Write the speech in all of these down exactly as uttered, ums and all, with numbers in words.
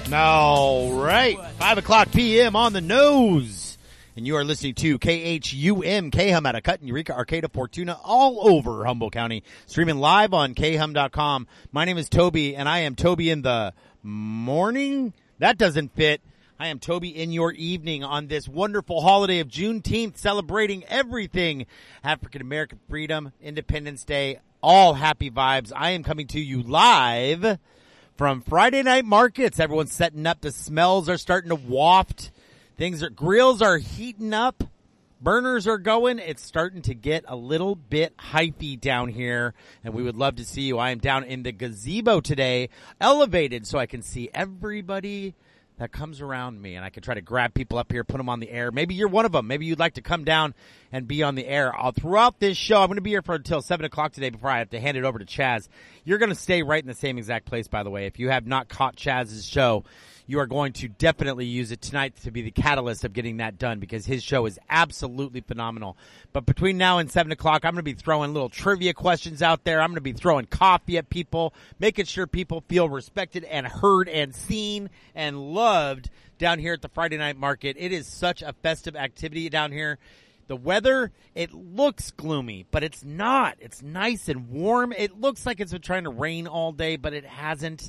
All right, five o'clock p.m. on the nose. And you are listening to K H U M, K H U M out of Cut, Eureka, Arcata, Fortuna, all over Humboldt County. Streaming live on K H U M dot com. My name is Toby, and I am Toby in the morning. That doesn't fit. I am Toby in your evening on this wonderful holiday of Juneteenth, celebrating everything African-American freedom, Independence Day, all happy vibes. I am coming to you live from Friday night markets. Everyone's setting up. The smells are starting to waft. Things are, grills are heating up. Burners are going. It's starting to get a little bit hypey down here, and we would love to see you. I am down in the gazebo today, elevated so I can see everybody that comes around me, and I can try to grab people up here, put them on the air. Maybe you're one of them. Maybe you'd like to come down and be on the air. I'll, throughout this show, I'm going to be here for until seven o'clock today before I have to hand it over to Chaz. You're going to stay right in the same exact place, by the way. If you have not caught Chaz's show, you are going to definitely use it tonight to be the catalyst of getting that done, because his show is absolutely phenomenal. But between now and seven o'clock, I'm going to be throwing little trivia questions out there. I'm going to be throwing coffee at people, making sure people feel respected and heard and seen and loved down here at the Friday night market. It is such a festive activity down here. The weather, it looks gloomy, but it's not. It's nice and warm. It looks like it's been trying to rain all day, but it hasn't.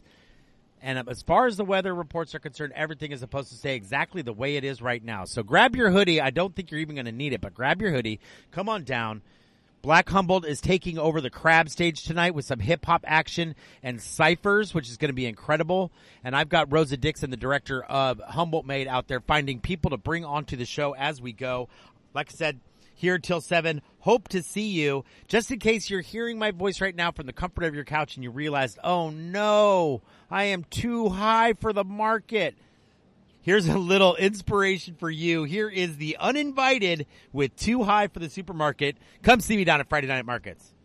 And as far as the weather reports are concerned, everything is supposed to stay exactly the way it is right now. So grab your hoodie. I don't think you're even going to need it, but grab your hoodie. Come on down. Black Humboldt is taking over the crab stage tonight with some hip-hop action and ciphers, which is going to be incredible. And I've got Rosa Dixon, the director of Humboldt Made, out there finding people to bring onto the show as we go. Like I said, here till seven. Hope to see you. Just in case you're hearing my voice right now from the comfort of your couch and you realized, oh no, I am too high for the market. Here's a little inspiration for you. Here is the Uninvited with Too High for the Supermarket. Come see me down at Friday Night Markets.